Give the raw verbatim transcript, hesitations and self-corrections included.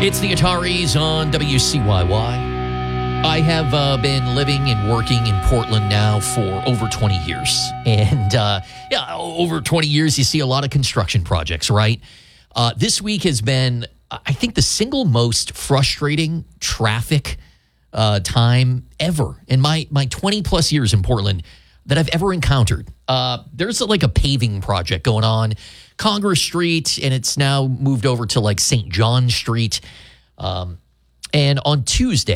It's the Ataris on W C Y Y. I have uh, been living and working in Portland now for over twenty years. And uh, yeah, over twenty years, you see a lot of construction projects, right? Uh, this week has been, I think, the single most frustrating traffic uh, time ever in my my twenty plus years in Portland that I've ever encountered. Uh, there's a, like a paving project going on, Congress Street, and it's now moved over to like Saint John Street. Um, and on Tuesday,